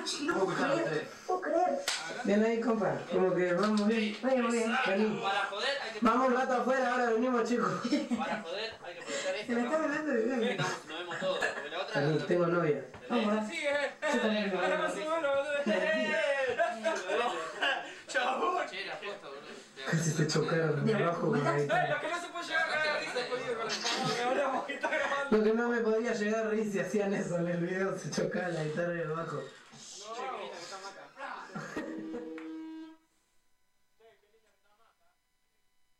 ¿Cómo escucharon ustedes? puedo creer. Bien ahí, compa. Como que vamos bien. Muy bien. Vení. Para joder hay que Vamos un rato afuera, ahora venimos, chicos. Para joder hay que aprovechar esto. Se la está hablando de bien. Nos vemos todos. Porque la otra. Vení, tengo novia. Vamos, Sí, yo también me Chau. Che, la foto, boludo. Casi se chocaron de abajo con la guitarra. Lo que no se puede llegar a cagar risa, jodido, con el que hablamos que está grabando. Lo que no me podía llegar a reír si hacían eso en el video, se chocaba la guitarra y el bajo. No,